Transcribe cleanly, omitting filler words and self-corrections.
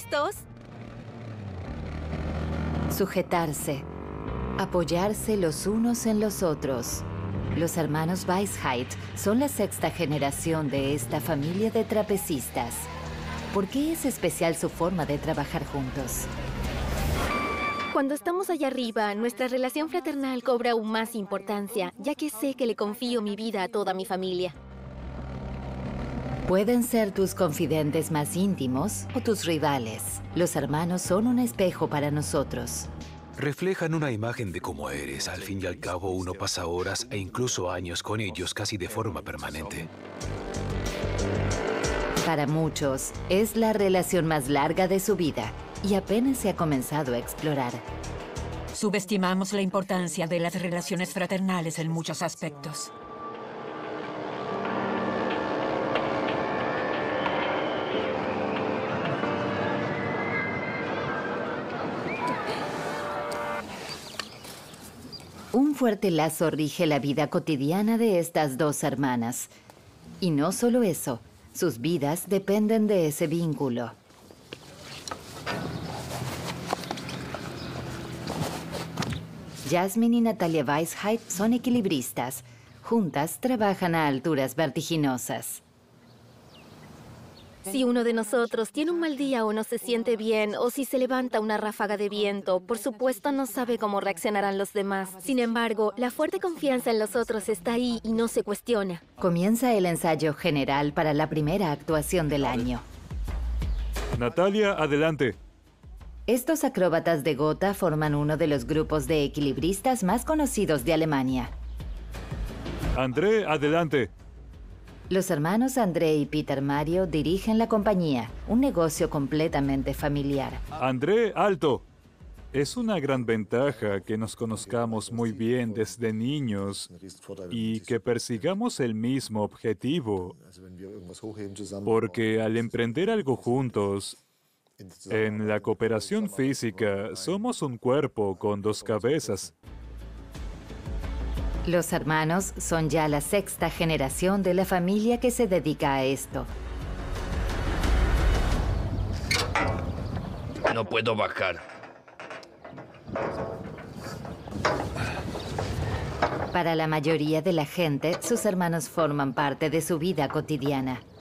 listos? Sujetarse. Apoyarse los unos en los otros. Los hermanos Weisheit son la sexta generación de esta familia de trapecistas. ¿Por qué es especial su forma de trabajar juntos? Cuando estamos allá arriba, nuestra relación fraternal cobra aún más importancia, ya que sé que le confío mi vida a toda mi familia. Pueden ser tus confidentes más íntimos o tus rivales. Los hermanos son un espejo para nosotros. Reflejan una imagen de cómo eres. Al fin y al cabo, uno pasa horas e incluso años con ellos casi de forma permanente. Para muchos, es la relación más larga de su vida y apenas se ha comenzado a explorar. Subestimamos la importancia de las relaciones fraternales en muchos aspectos. Un fuerte lazo rige la vida cotidiana de estas dos hermanas. Y no solo eso, sus vidas dependen de ese vínculo. Jasmine y Natalia Weisheit son equilibristas. Juntas trabajan a alturas vertiginosas. Si uno de nosotros tiene un mal día o no se siente bien, o si se levanta una ráfaga de viento, por supuesto no sabe cómo reaccionarán los demás. Sin embargo, la fuerte confianza en los otros está ahí y no se cuestiona. Comienza el ensayo general para la primera actuación del año. Natalia, adelante. Estos acróbatas de gota forman uno de los grupos de equilibristas más conocidos de Alemania. André, adelante. Los hermanos André y Peter Mario dirigen la compañía, un negocio completamente familiar. André, alto. Es una gran ventaja que nos conozcamos muy bien desde niños y que persigamos el mismo objetivo, porque al emprender algo juntos, en la cooperación física, somos un cuerpo con dos cabezas. Los hermanos son ya la sexta generación de la familia que se dedica a esto. No puedo bajar. Para la mayoría de la gente, sus hermanos forman parte de su vida cotidiana.